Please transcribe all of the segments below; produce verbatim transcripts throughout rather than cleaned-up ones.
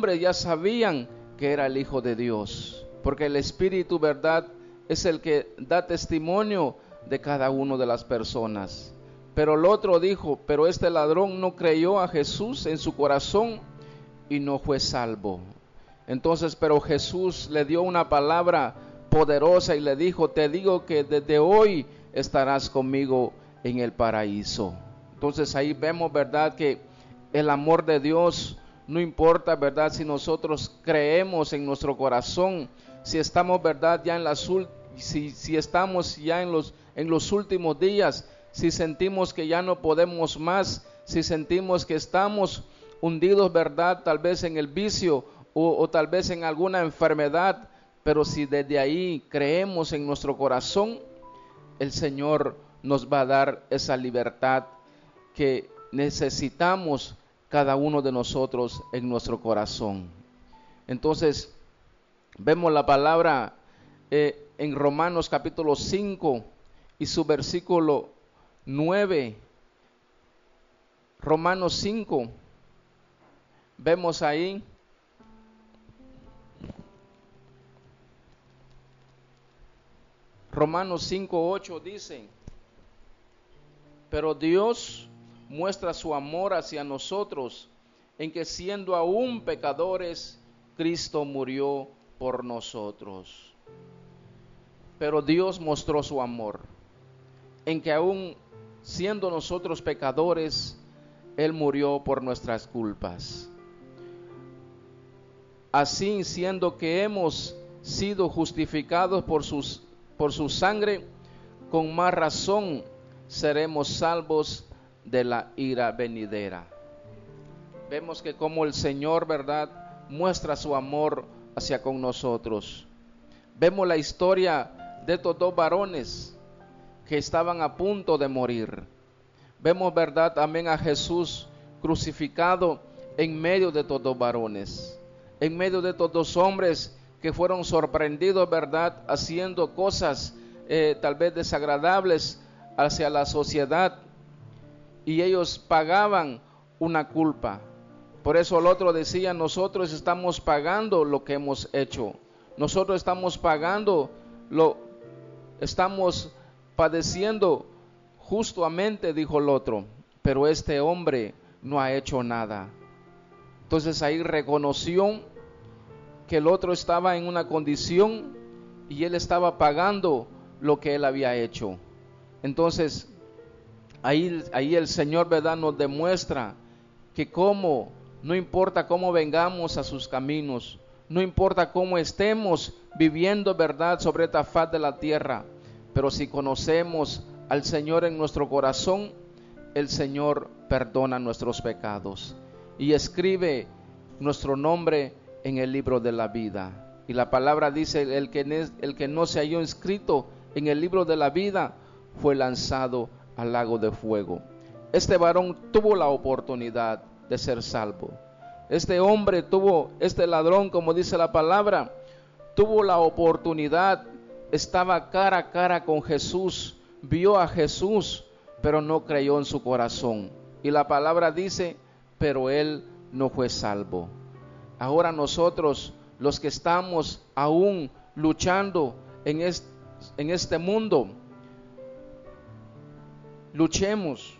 hombres ya sabían que era el Hijo de Dios, porque el Espíritu, ¿verdad?, es el que da testimonio de cada una de las personas. Pero el otro dijo, pero este ladrón no creyó a Jesús en su corazón y no fue salvo. Entonces, pero Jesús le dio una palabra poderosa y le dijo, te digo que desde hoy estarás conmigo en el paraíso. Entonces ahí vemos, ¿verdad?, que el amor de Dios no importa, ¿verdad?, si nosotros creemos en nuestro corazón, si estamos, ¿verdad?, ya en las si, si estamos ya en los, en los últimos días, si sentimos que ya no podemos más, si sentimos que estamos hundidos, ¿verdad?, tal vez en el vicio o, o tal vez en alguna enfermedad, pero si desde ahí creemos en nuestro corazón, el Señor nos va a dar esa libertad que necesitamos cada uno de nosotros en nuestro corazón. Entonces, vemos la palabra eh, en Romanos capítulo cinco y su versículo nueve. Romanos cinco, vemos ahí, Romanos cinco, ocho dice, pero Dios muestra su amor hacia nosotros, en que siendo aún pecadores, Cristo murió por nosotros. Pero Dios mostró su amor, en que aún siendo nosotros pecadores, Él murió por nuestras culpas. Así, siendo que hemos sido justificados por sus, por su sangre, con más razón seremos salvos de la ira venidera. Vemos que como el Señor, ¿verdad?, muestra su amor hacia con nosotros. Vemos la historia de estos dos varones que estaban a punto de morir. Vemos, ¿verdad?, también a Jesús crucificado en medio de estos dos varones, en medio de estos dos hombres que fueron sorprendidos, ¿verdad?, haciendo cosas eh, tal vez desagradables hacia la sociedad, y ellos pagaban una culpa. Por eso el otro decía, nosotros estamos pagando lo que hemos hecho, nosotros estamos pagando lo, estamos padeciendo justamente, dijo el otro, pero este hombre no ha hecho nada. Entonces ahí reconoció que el otro estaba en una condición y él estaba pagando lo que él había hecho. Entonces ahí, ahí el Señor, ¿verdad?, nos demuestra que como, no importa cómo vengamos a sus caminos, no importa cómo estemos viviendo, ¿verdad?, sobre esta faz de la tierra, pero si conocemos al Señor en nuestro corazón, el Señor perdona nuestros pecados y escribe nuestro nombre en el libro de la vida. Y la palabra dice, el que, el que no se halló inscrito en el libro de la vida fue lanzado al lago de fuego. Este varón tuvo la oportunidad de ser salvo. Este hombre tuvo, este ladrón, como dice la palabra, tuvo la oportunidad, estaba cara a cara con Jesús, vio a Jesús, pero no creyó en su corazón. Y la palabra dice, pero él no fue salvo. Ahora nosotros, los que estamos aún luchando en este, en este mundo, luchemos,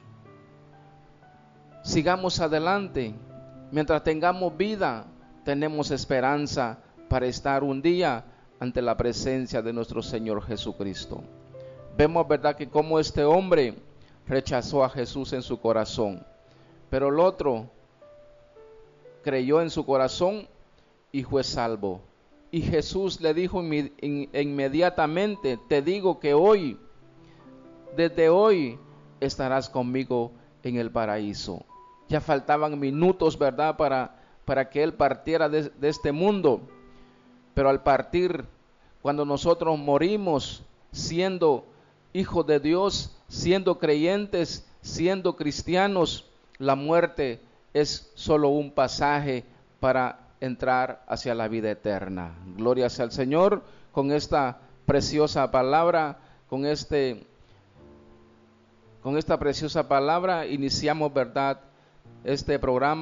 sigamos adelante. Mientras tengamos vida, tenemos esperanza para estar un día ante la presencia de nuestro Señor Jesucristo. Vemos, ¿verdad?, que como este hombre rechazó a Jesús en su corazón, pero el otro creyó en su corazón y fue salvo. Y Jesús le dijo inmediatamente, te digo que hoy, desde hoy, estarás conmigo en el paraíso. Ya faltaban minutos, ¿verdad?, para, para que él partiera de, de este mundo. Pero al partir, cuando nosotros morimos siendo hijos de Dios, siendo creyentes, siendo cristianos, la muerte es solo un pasaje para entrar hacia la vida eterna. Gloria sea al Señor. Con esta preciosa palabra, con este, con esta preciosa palabra iniciamos, ¿verdad?, este programa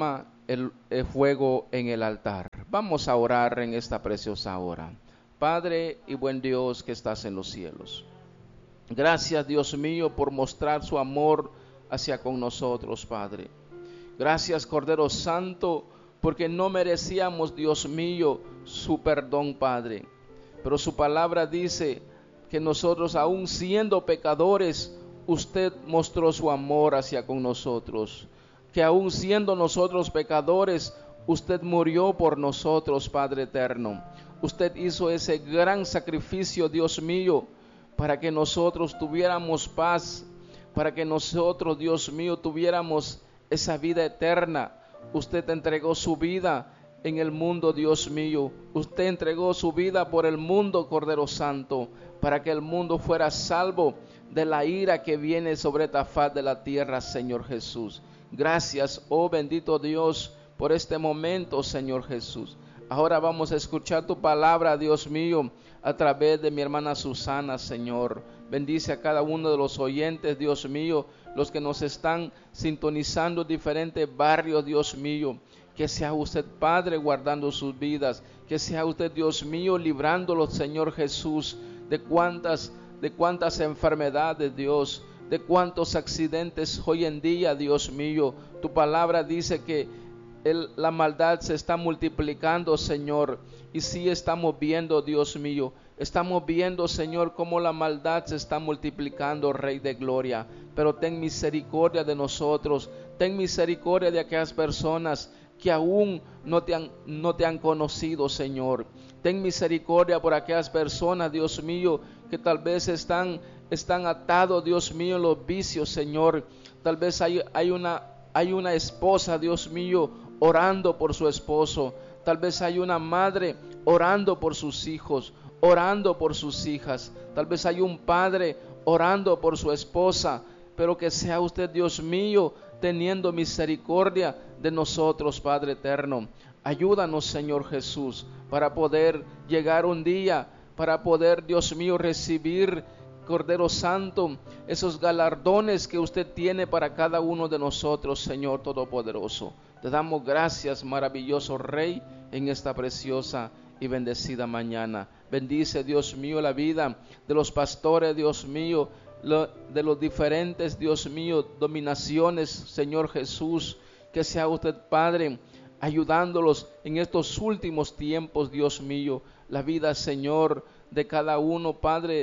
el, el fuego en el altar. Vamos a orar en esta preciosa hora. Padre y buen Dios que estás en los cielos, gracias, Dios mío, por mostrar su amor hacia con nosotros, Padre. Gracias, Cordero Santo, porque no merecíamos, Dios mío, su perdón, Padre. Pero su palabra dice que nosotros, aún siendo pecadores, usted mostró su amor hacia con nosotros. Que aún siendo nosotros pecadores, usted murió por nosotros, Padre eterno. Usted hizo ese gran sacrificio, Dios mío, para que nosotros tuviéramos paz, para que nosotros, Dios mío, tuviéramos esa vida eterna. Usted entregó su vida en el mundo, Dios mío. Usted entregó su vida por el mundo, Cordero Santo, para que el mundo fuera salvo de la ira que viene sobre esta faz de la tierra, Señor Jesús. Gracias, oh bendito Dios, por este momento, Señor Jesús. Ahora vamos a escuchar tu palabra, Dios mío, a través de mi hermana Susana, Señor. Bendice a cada uno de los oyentes, Dios mío, los que nos están sintonizando en diferentes barrios, Dios mío. Que sea usted, Padre, guardando sus vidas. Que sea usted, Dios mío, librándolos, Señor Jesús, de cuántas, de cuántas enfermedades, Dios, de cuántos accidentes hoy en día, Dios mío. Tu palabra dice que El, la maldad se está multiplicando, Señor, y sí estamos viendo, Dios mío, estamos viendo, Señor, cómo la maldad se está multiplicando, Rey de Gloria. Pero ten misericordia de nosotros, ten misericordia de aquellas personas que aún no te han, no te han conocido, Señor. Ten misericordia por aquellas personas, Dios mío, que tal vez están, están atados, Dios mío, en los vicios, Señor. Tal vez hay, hay una, hay una esposa, Dios mío, orando por su esposo. Tal vez hay una madre orando por sus hijos, orando por sus hijas. Tal vez hay un padre orando por su esposa. Pero que sea usted, Dios mío, teniendo misericordia de nosotros, Padre eterno. Ayúdanos, Señor Jesús, para poder llegar un día, para poder, Dios mío, recibir, Cordero Santo, esos galardones que usted tiene para cada uno de nosotros, Señor Todopoderoso. Te damos gracias, maravilloso Rey, en esta preciosa y bendecida mañana. Bendice, Dios mío, la vida de los pastores, Dios mío, lo, de los diferentes, Dios mío, dominaciones, Señor Jesús. Que sea usted, Padre, ayudándolos en estos últimos tiempos, Dios mío. La vida, Señor, de cada uno, Padre,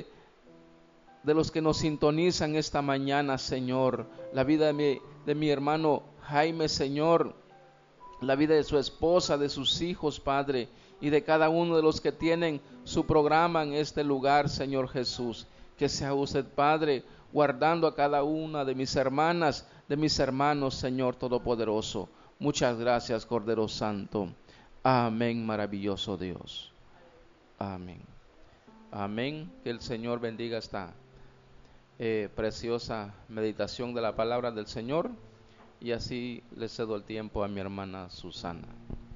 de los que nos sintonizan esta mañana, Señor. La vida de mi, de mi hermano Jaime, Señor. La vida de su esposa, de sus hijos, Padre, y de cada uno de los que tienen su programa en este lugar, Señor Jesús. Que sea usted, Padre, guardando a cada una de mis hermanas, de mis hermanos, Señor Todopoderoso. Muchas gracias, Cordero Santo. Amén, maravilloso Dios. Amén. Amén. Que el Señor bendiga esta eh, preciosa meditación de la palabra del Señor. Y así le cedo el tiempo a mi hermana Susana.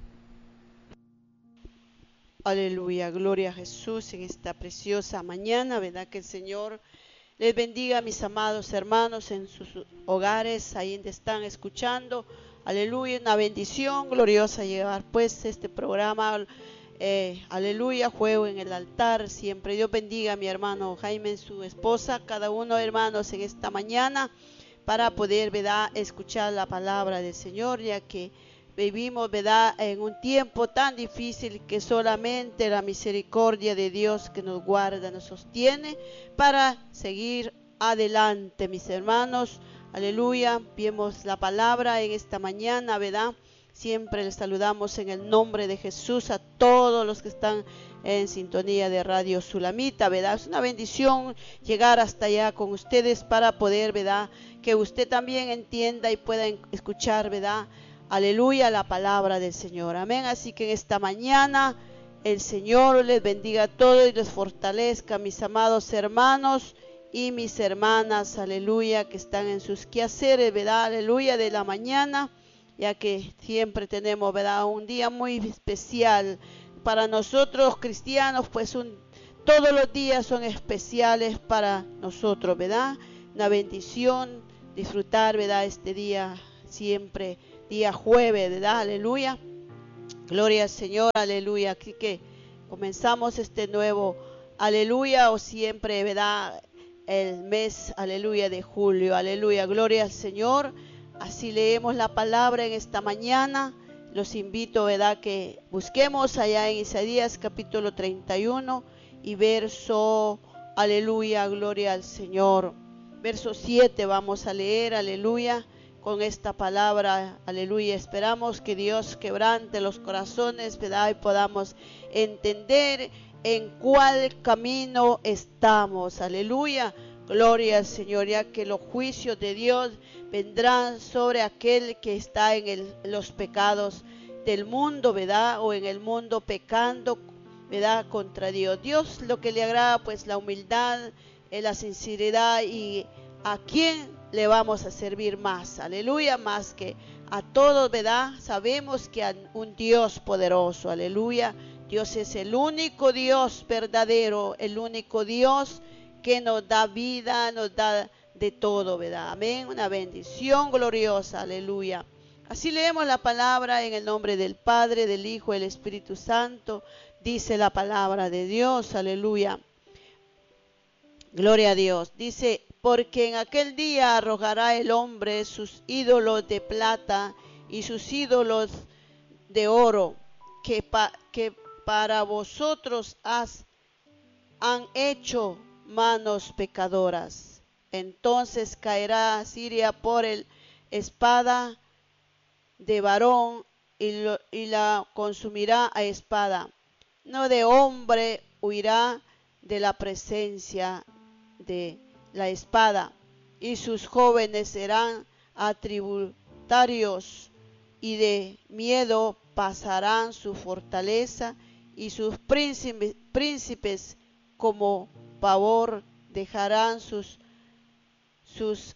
Aleluya, gloria a Jesús en esta preciosa mañana, ¿verdad? Que el Señor les bendiga a mis amados hermanos en sus hogares, ahí donde están escuchando. Aleluya, una bendición gloriosa llevar pues este programa. Eh, aleluya, juego en el altar siempre. Dios bendiga a mi hermano Jaime, su esposa, cada uno hermanos en esta mañana, para poder, ¿verdad?, escuchar la palabra del Señor, ya que vivimos, ¿verdad?, en un tiempo tan difícil que solamente la misericordia de Dios que nos guarda, nos sostiene para seguir adelante, mis hermanos. Aleluya, vemos la palabra en esta mañana, ¿verdad? Siempre les saludamos en el nombre de Jesús a todos los que están en sintonía de Radio Sulamita, ¿verdad? Es una bendición llegar hasta allá con ustedes para poder, ¿verdad?, que usted también entienda y pueda escuchar, ¿verdad?, aleluya, la palabra del Señor. Amén. Así que en esta mañana el Señor les bendiga a todos y les fortalezca, mis amados hermanos y mis hermanas, aleluya, que están en sus quehaceres, ¿verdad? Aleluya, de la mañana, ya que siempre tenemos, ¿verdad?, un día muy especial para nosotros cristianos, pues un, todos los días son especiales para nosotros, ¿verdad? Una bendición disfrutar, ¿verdad?, este día siempre día jueves, ¿verdad? Aleluya. Gloria al Señor, aleluya. Así que comenzamos este nuevo, aleluya, o siempre, ¿verdad? El mes, aleluya, de julio, aleluya. Gloria al Señor. Así leemos la palabra en esta mañana. Los invito, ¿verdad?, que busquemos allá en Isaías capítulo treinta y uno y verso, aleluya, gloria al Señor. Verso siete vamos a leer, aleluya, con esta palabra, aleluya. Esperamos que Dios quebrante los corazones, ¿verdad?, y podamos entender en cuál camino estamos, aleluya. Gloria al Señor, ya que los juicios de Dios vendrán sobre aquel que está en el, los pecados del mundo, ¿verdad? O en el mundo pecando, ¿verdad?, contra Dios. Dios lo que le agrada, pues la humildad, eh, la sinceridad, y a quién le vamos a servir más, aleluya, más que a todos, ¿verdad? Sabemos que a un Dios poderoso, aleluya. Dios es el único Dios verdadero, el único Dios que nos da vida, nos da de todo, ¿verdad? Amén, una bendición gloriosa, aleluya. Así leemos la palabra en el nombre del Padre, del Hijo y del Espíritu Santo. Dice la palabra de Dios, aleluya. Gloria a Dios. Dice, porque en aquel día arrojará el hombre sus ídolos de plata y sus ídolos de oro, que, pa, que para vosotros has, han hecho manos pecadoras. Entonces caerá Siria por el espada de varón y, lo, y la consumirá a espada. No de hombre huirá de la presencia de la espada, y sus jóvenes serán tributarios, y de miedo pasarán su fortaleza, y sus príncipes, príncipes como pavor dejarán sus, sus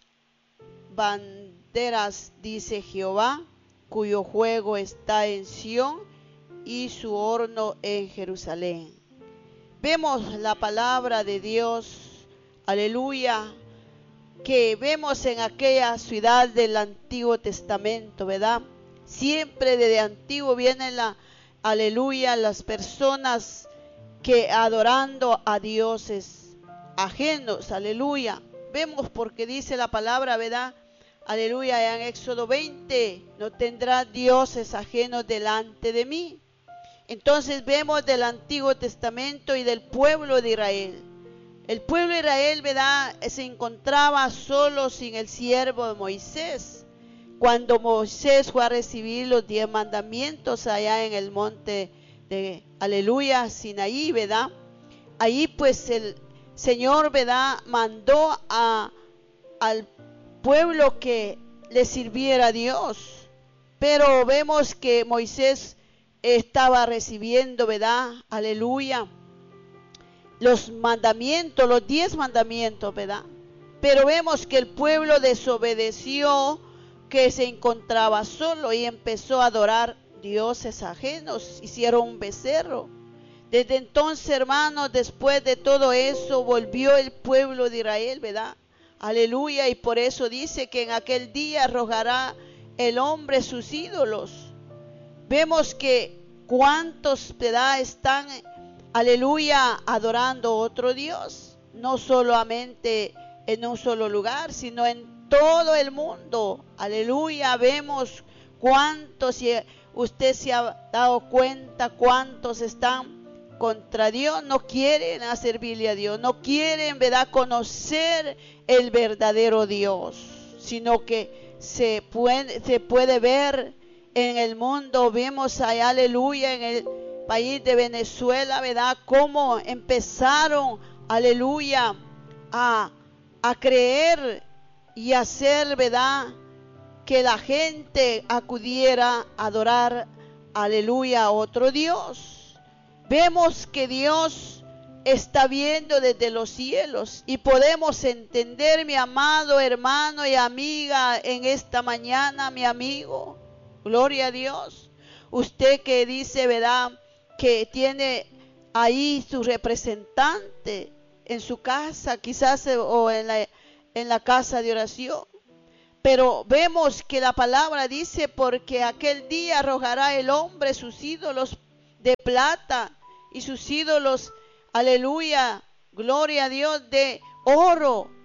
banderas, dice Jehová, cuyo juego está en Sión y su horno en Jerusalén. Vemos la palabra de Dios, aleluya, que vemos en aquella ciudad del Antiguo Testamento, ¿verdad? Siempre desde antiguo vienen la, aleluya, las personas que adorando a dioses ajenos, aleluya. Vemos porque dice la palabra, ¿verdad? Aleluya, en Éxodo veinte, no tendrá dioses ajenos delante de mí. Entonces vemos del Antiguo Testamento y del pueblo de Israel. El pueblo de Israel, ¿verdad?, se encontraba solo sin el siervo de Moisés. Cuando Moisés fue a recibir los diez mandamientos allá en el monte de, aleluya, Sinaí, ¿verdad? Ahí pues el Señor, ¿verdad?, mandó a, al pueblo que le sirviera a Dios. Pero vemos que Moisés estaba recibiendo, ¿verdad?, aleluya, los mandamientos, los diez mandamientos, ¿verdad? Pero vemos que el pueblo desobedeció, que se encontraba solo y empezó a adorar dioses ajenos, hicieron un becerro. Desde entonces, hermanos, después de todo eso, volvió el pueblo de Israel, ¿verdad? Aleluya, y por eso dice que en aquel día arrojará el hombre sus ídolos. Vemos que cuántos, ¿verdad?, están, aleluya, adorando otro Dios, no solamente en un solo lugar, sino en todo el mundo, aleluya. Vemos cuántos, si usted se ha dado cuenta, cuántos están contra Dios, no quieren a servirle a Dios, no quieren, ¿verdad?, conocer el verdadero Dios, sino que se puede, se puede ver en el mundo. Vemos allá, aleluya, en el país de Venezuela, ¿verdad?, cómo empezaron, aleluya, a, a creer y hacer, ¿verdad?, que la gente acudiera a adorar, aleluya, a otro Dios. Vemos que Dios está viendo desde los cielos y podemos entender, mi amado hermano y amiga, en esta mañana, mi amigo, gloria a Dios. Usted que dice, ¿verdad?, que tiene ahí su representante en su casa, quizás, o en la, en la casa de oración. Pero vemos que la palabra dice, porque aquel día arrojará el hombre sus ídolos de plata y sus ídolos, aleluya, gloria a Dios, de oro.